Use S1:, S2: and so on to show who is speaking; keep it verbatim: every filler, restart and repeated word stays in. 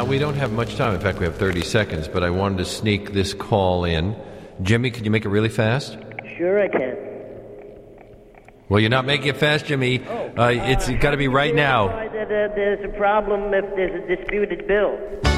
S1: Now, we don't have much time. In fact, we have thirty seconds, but I wanted to sneak this call in. Jimmy, can you make it really fast?
S2: Sure I can.
S1: Well, you're not making it fast, Jimmy.
S2: Oh,
S1: uh, it's got to be right now.
S2: That, uh, there's a problem if there's a disputed bill.